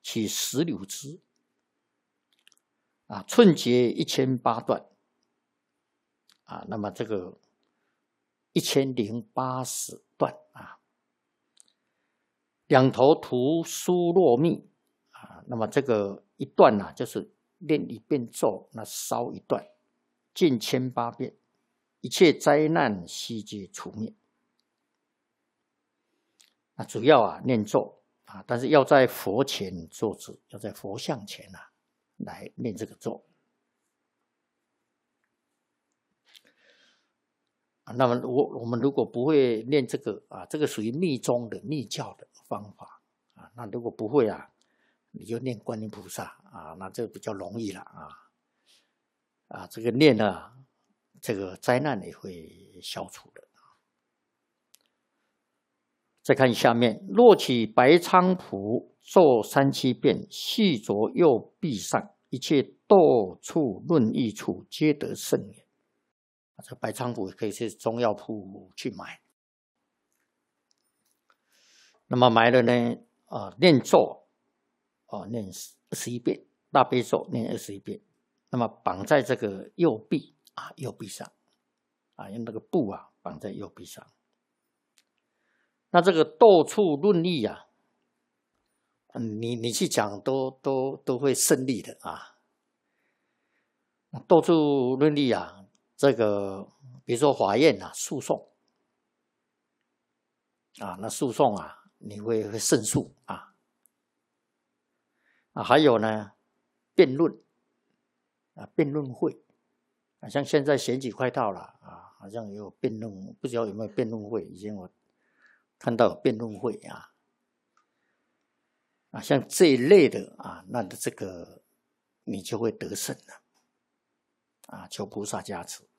取石榴枝寸节1008段那么这个1080段两头涂疏络密那么这个一段就是念一遍咒，那烧一段，尽1008遍，一切灾难悉皆除灭。那主要念咒但是要在佛前坐止，要在佛像前来念这个咒那么我们如果不会念这个这个属于密宗的密教的方法那如果不会你就念观音菩萨那这个比较容易了这个念这个灾难也会消除的。再看下面，若取白菖蒲咒37遍，系着右臂上，一切斗处论义处皆得胜也。这白菖蒲可以去中药铺去买。那么买了呢念咒念21遍，大悲咒念21遍，那么绑在这个右臂右臂上用那个布绑在右臂上。那这个斗处论义你去讲都会胜利的斗处论义这个比如说法院诉讼那诉讼你会胜诉还有呢辩论辩论会像现在选举快到了好像也有辩论，不知道有没有辩论会，以前我看到有辩论会像这一类的那这个你就会得胜了求菩萨加持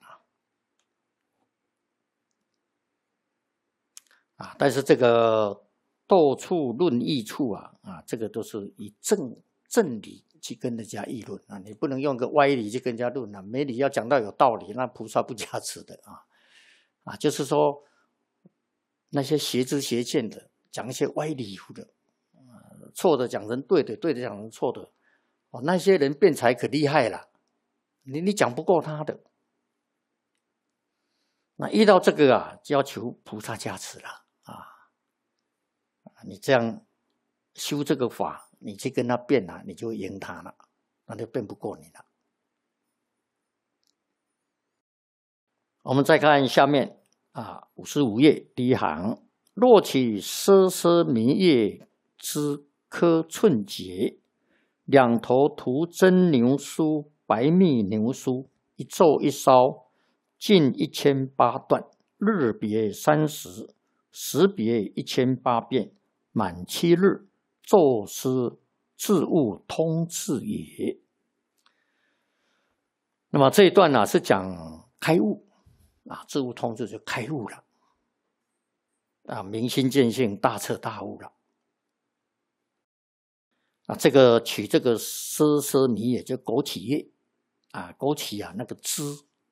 但是这个斗处论义处这个都是以正理去跟人家议论你不能用个歪理去跟人家论没理要讲到有道理，那菩萨不加持的就是说那些邪知邪见的讲一些歪理的错的讲成对的，对的讲成错的那些人辩才可厉害了，你讲不过他的。那遇到这个就要求菩萨加持了你这样修这个法，你去跟他辩你就赢他了，那就辩不过你了。我们再看下面55页第一行，若取奢奢弥叶之颗寸节，两头涂真牛酥、白蜜牛酥，一咒一烧，尽1008段，日别30，时别1008遍，满7日，咒师自悟通智也。那么这一段是讲开悟自悟通智就开悟了明心见性，大彻大悟了这个取这个奢奢弥也就枸杞叶枸杞那个枝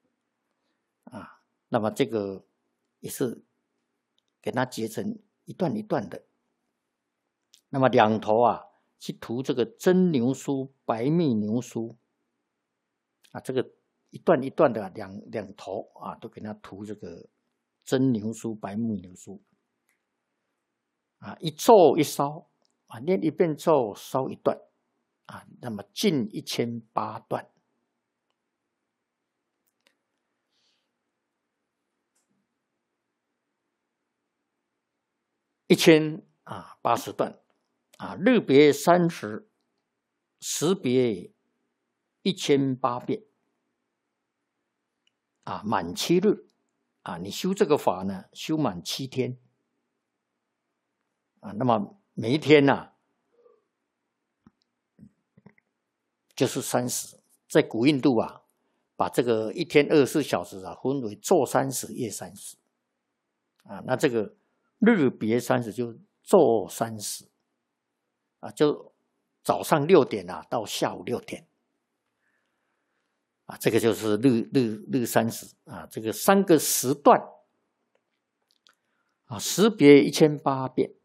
那么这个也是给它截成一段一段的，那么两头去涂这个真牛酥、白蜜牛酥这个一段一段的两头都给它涂这个真牛酥、白蜜牛酥一咒一烧念一遍咒烧一段那么尽1008段。1080段日别30，时别1008遍满7日你修这个法呢，修满7天那么每一天就是30。在古印度把这个一天24小时分为昼30夜30那这个日别30就昼30就早上6点到下午6点这个就是日30这个3个时段时别1008遍